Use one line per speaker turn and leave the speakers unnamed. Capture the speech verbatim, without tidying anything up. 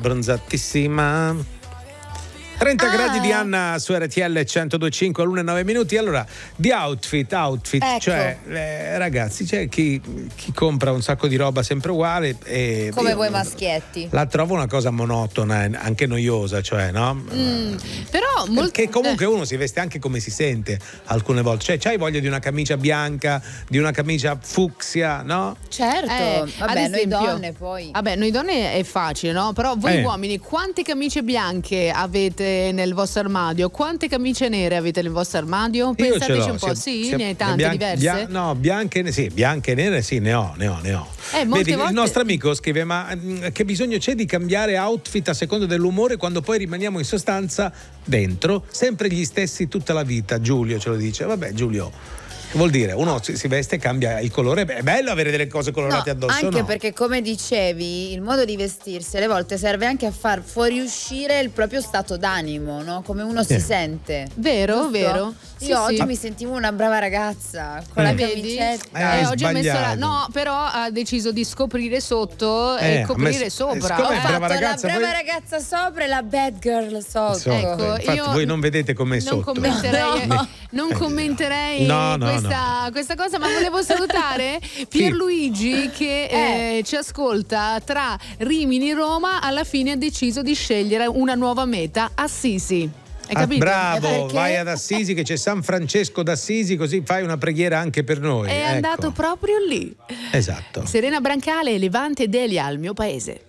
abbronzatissima. trenta
Ah.
gradi di Anna su R T L centodue e cinque all'una e nove minuti. Allora, di outfit, outfit,
Ecco.
cioè eh, ragazzi, c'è chi, chi compra un sacco di roba sempre uguale e
Come
io
voi maschietti.
la trovo una cosa monotona e anche noiosa, cioè, no?
Mm, però molto,
Perché comunque uno si veste anche come si sente alcune volte, cioè c'hai voglia di una camicia bianca, di una camicia fucsia, no?
Certo,
Eh,
vabbè,
ad
noi
esempio-
donne poi.
Vabbè, noi donne è facile, no? Però voi
Eh.
uomini, quante camicie bianche avete nel vostro armadio? Quante camicie nere avete nel vostro armadio?
Io ce
Pensateci
l'ho,
un po',
sia-
sì?
sia-
Ne hai tante
bian-
diverse?
bia- no, bianche, sì, bianche e nere, sì, ne ho, ne ho, ne ho.
Eh, molte
Vedi,
volte-
il nostro amico scrive: ma mm, che bisogno c'è di cambiare outfit a seconda dell'umore quando poi rimaniamo in sostanza dentro sempre gli stessi tutta la vita? Giulio ce lo dice. Vabbè, Giulio, che vuol dire? Uno si, si veste e cambia il colore. Beh, è bello avere delle cose colorate
No,
addosso,
anche
no?
perché, come dicevi, il modo di vestirsi alle volte serve anche a far fuoriuscire il proprio stato d'animo, no? Come uno si
Sì.
sente.
Vero,
Giusto?
vero. Sì,
Io oggi
sì.
mi sentivo una brava ragazza con la
Mm.
mia
Vedi?
camicetta.
Eh, hai
Eh, oggi ha messo la...
sbagliato.
No, però ha deciso di scoprire sotto
Eh,
e
ha
coprire
messo-
sopra.
siccome
Ho
è
Eh,
fatto
brava ragazza,
la brava
voi-
ragazza sopra e la bad girl sotto.
Sotto.
Ecco,
Infatti
io
voi non vedete com'è
non
sotto.
commenterei,
No.
non
Eh,
commenterei
no, no,
questa, questa cosa, ma volevo salutare Pierluigi che eh, ci ascolta tra Rimini e Roma. Alla fine ha deciso di scegliere una nuova meta, Assisi. Hai
Ah,
capito?
bravo,
Perché?
vai ad Assisi che c'è San Francesco d'Assisi, così fai una preghiera anche per noi.
È
ecco.
andato proprio lì.
Esatto.
Serena Brancale, Levante Delia al mio paese.